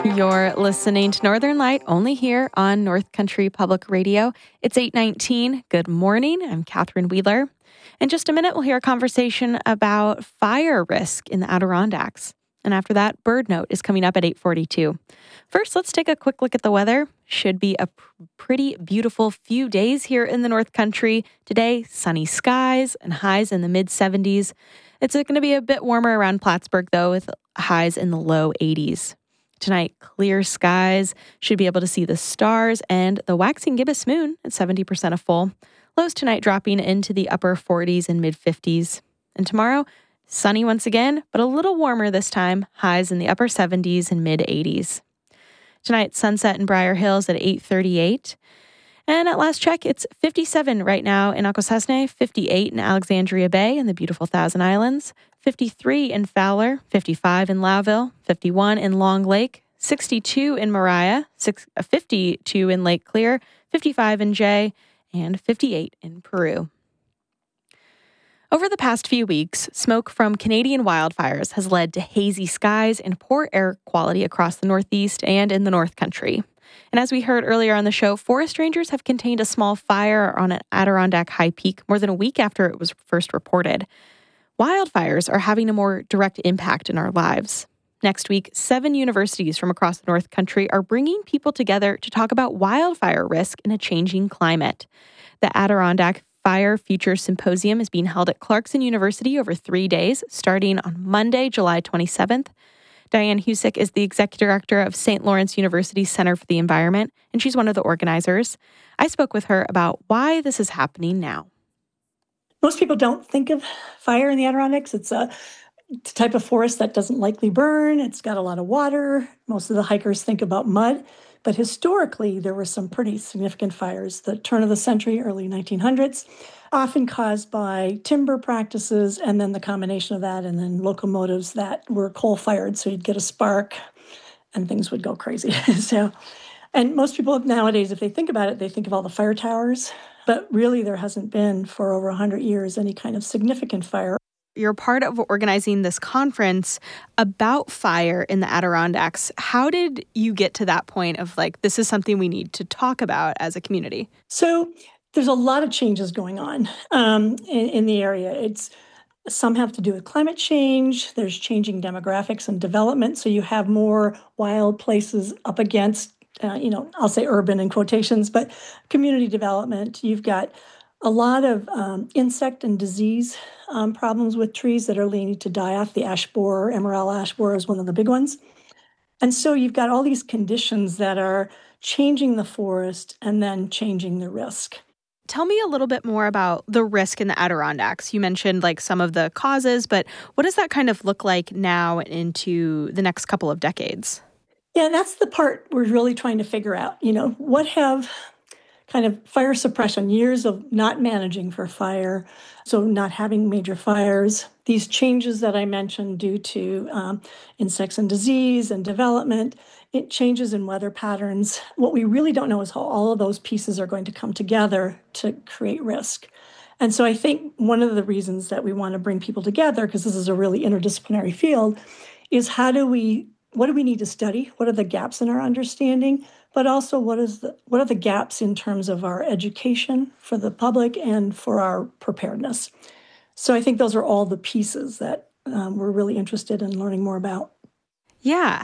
You're listening to Northern Light only here on North Country Public Radio. It's 8:19. Good morning. I'm Catherine Wheeler. In just a minute, we'll hear a conversation about fire risk in the Adirondacks. And after that, Bird Note is coming up at 8:42. First, let's take a quick look at the weather. Should be a pretty beautiful few days here in the North Country. Today, sunny skies and highs in the mid-70s. It's going to be a bit warmer around Plattsburgh, though, with highs in the low 80s. Tonight, clear skies, should be able to see the stars and the waxing gibbous moon at 70% of full. Lows tonight dropping into the upper 40s and mid-50s. And tomorrow, sunny once again, but a little warmer this time, highs in the upper 70s and mid-80s. Tonight, sunset in Briar Hills at 8:38. And at last check, it's 57 right now in Akwesasne, 58 in Alexandria Bay and the beautiful Thousand Islands, 53 in Fowler, 55 in Lowville, 51 in Long Lake, 62 in Mariah, 52 in Lake Clear, 55 in Jay, and 58 in Peru. Over the past few weeks, smoke from Canadian wildfires has led to hazy skies and poor air quality across the Northeast and in the North Country. And as we heard earlier on the show, forest rangers have contained a small fire on an Adirondack High Peak more than a week after it was first reported. Wildfires are having a more direct impact in our lives. Next week, 7 universities from across the North Country are bringing people together to talk about wildfire risk in a changing climate. The Adirondack Fire Future Symposium is being held at Clarkson University over 3 days, starting on Monday, July 27th. Diane Husick is the executive director of St. Lawrence University Center for the Environment, and she's one of the organizers. I spoke with her about why this is happening now. Most people don't think of fire in the Adirondacks. It's a type of forest that doesn't likely burn. It's got a lot of water. Most of the hikers think about mud. But historically, there were some pretty significant fires, the turn of the century, early 1900s, often caused by timber practices, and then the combination of that and then locomotives that were coal-fired, so you'd get a spark and things would go crazy. And most people nowadays, if they think about it, they think of all the fire towers, but really there hasn't been for over 100 years any kind of significant fire. You're part of organizing this conference about fire in the Adirondacks. How did you get to that point of this is something we need to talk about as a community? So there's a lot of changes going on in the area. Some have to do with climate change. There's changing demographics and development. So you have more wild places up against, I'll say urban in quotations, but community development. You've got a lot of insect and disease problems with trees that are leading to die off. The ash borer, emerald ash borer is one of the big ones. And so you've got all these conditions that are changing the forest and then changing the risk. Tell me a little bit more about the risk in the Adirondacks. You mentioned some of the causes, but what does that kind of look like now into the next couple of decades? Yeah, that's the part we're really trying to figure out. What have kind of fire suppression, years of not managing for fire, so not having major fires, these changes that I mentioned due to insects and disease and development, it changes in weather patterns. What we really don't know is how all of those pieces are going to come together to create risk. And so I think one of the reasons that we want to bring people together, because this is a really interdisciplinary field, is what do we need to study? What are the gaps in our understanding? But also, what are the gaps in terms of our education for the public and for our preparedness? So I think those are all the pieces that we're really interested in learning more about. Yeah.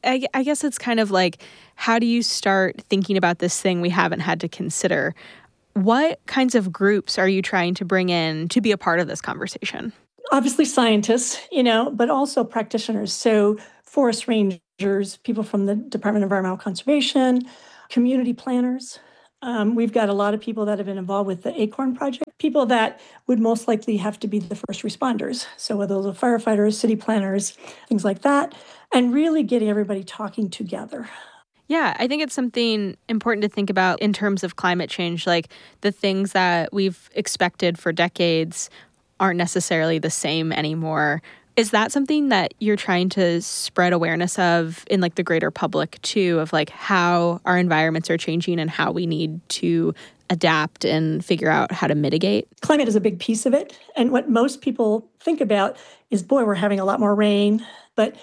I guess it's kind of how do you start thinking about this thing we haven't had to consider? What kinds of groups are you trying to bring in to be a part of this conversation? Obviously scientists, but also practitioners. So forest rangers, people from the Department of Environmental Conservation, community planners. We've got a lot of people that have been involved with the ACORN project, people that would most likely have to be the first responders. So whether those are firefighters, city planners, things like that, and really getting everybody talking together. Yeah, I think it's something important to think about in terms of climate change. The things that we've expected for decades aren't necessarily the same anymore. Is that something that you're trying to spread awareness of in the greater public too, of how our environments are changing and how we need to adapt and figure out how to mitigate? Climate is a big piece of it. And what most people think about is, boy, we're having a lot more rain. But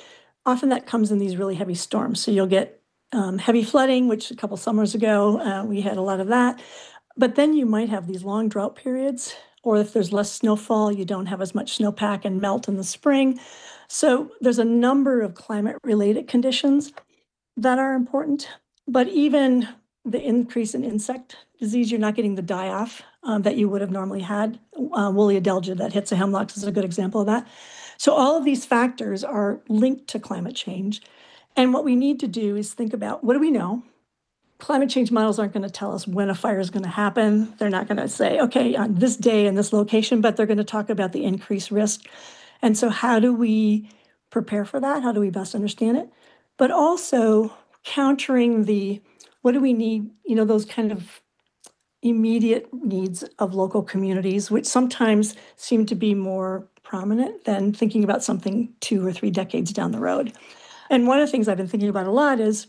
often that comes in these really heavy storms. So you'll get heavy flooding, which a couple summers ago we had a lot of that. But then you might have these long drought periods, or if there's less snowfall, you don't have as much snowpack and melt in the spring. So there's a number of climate-related conditions that are important. But even the increase in insect disease, you're not getting the die-off that you would have normally had. Woolly adelgia that hits the hemlocks is a good example of that. So all of these factors are linked to climate change. And what we need to do is think about, what do we know? Climate change models aren't going to tell us when a fire is going to happen. They're not going to say, okay, on this day in this location, but they're going to talk about the increased risk. And so how do we prepare for that? How do we best understand it? But also countering what do we need, those kind of immediate needs of local communities, which sometimes seem to be more prominent than thinking about something 2 or 3 decades down the road. And one of the things I've been thinking about a lot is,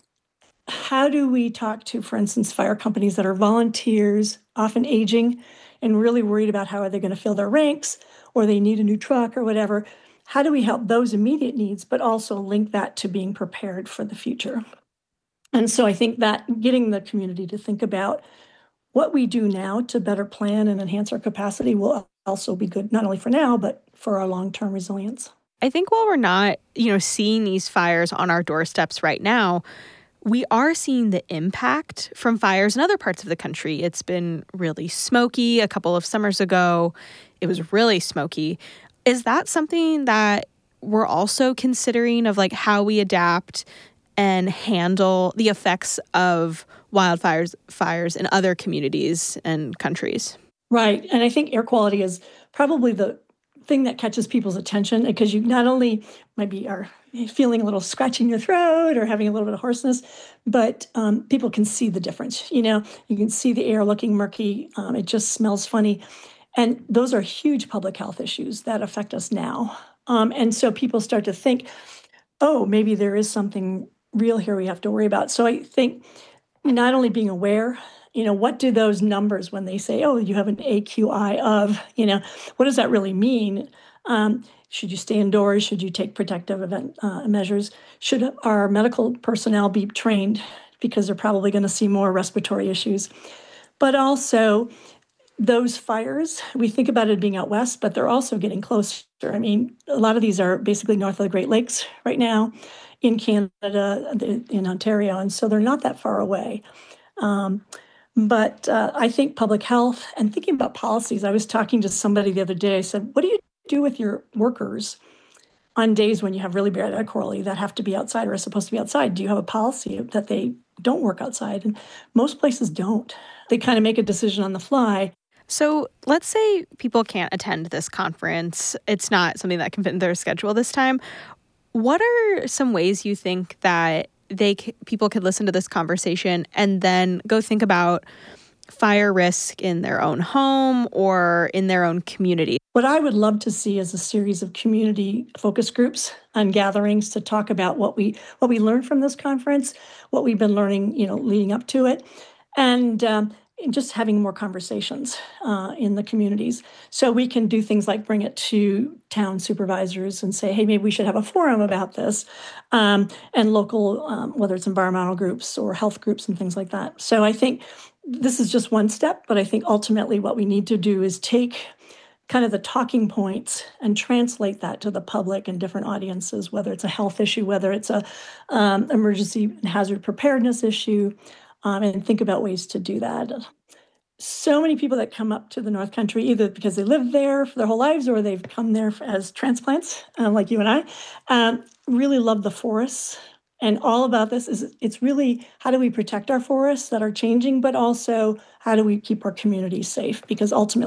how do we talk to, for instance, fire companies that are volunteers, often aging, and really worried about how are they going to fill their ranks, or they need a new truck or whatever? How do we help those immediate needs, but also link that to being prepared for the future? And so I think that getting the community to think about what we do now to better plan and enhance our capacity will also be good, not only for now, but for our long-term resilience. I think while we're not, seeing these fires on our doorsteps right now, we are seeing the impact from fires in other parts of the country. It's been really smoky. A couple of summers ago, it was really smoky. Is that something that we're also considering of how we adapt and handle the effects of fires in other communities and countries? Right. And I think air quality is probably the thing that catches people's attention, because you not only are feeling a little scratch in your throat or having a little bit of hoarseness, but people can see the difference. You can see the air looking murky. It just smells funny. And those are huge public health issues that affect us now. And so people start to think, oh, maybe there is something real here we have to worry about. So I think not only being aware, what do those numbers, when they say, oh, you have an AQI of, what does that really mean? Should you stay indoors? Should you take protective event measures? Should our medical personnel be trained, because they're probably going to see more respiratory issues? But also, those fires, we think about it being out west, but they're also getting closer. I mean, a lot of these are basically north of the Great Lakes right now, in Canada, in Ontario, and so they're not that far away. But I think public health and thinking about policies, I was talking to somebody the other day. I said, what do you do with your workers on days when you have really bad air quality that have to be outside or are supposed to be outside? Do you have a policy that they don't work outside? And most places don't. They kind of make a decision on the fly. So let's say people can't attend this conference. It's not something that can fit in their schedule this time. What are some ways you think that people could listen to this conversation and then go think about fire risk in their own home or in their own community? What I would love to see is a series of community focus groups and gatherings to talk about what we learned from this conference, what we've been learning, leading up to it, and just having more conversations in the communities. So we can do things like bring it to town supervisors and say, hey, maybe we should have a forum about this, and local, whether it's environmental groups or health groups and things like that. So I think this is just one step, but I think ultimately what we need to do is take kind of the talking points and translate that to the public and different audiences, whether it's a health issue, whether it's a emergency and hazard preparedness issue, and think about ways to do that. So many people that come up to the North Country, either because they live there for their whole lives or they've come there as transplants, like you and I, really love the forests. And all about this it's really, how do we protect our forests that are changing, but also how do we keep our communities safe? Because ultimately,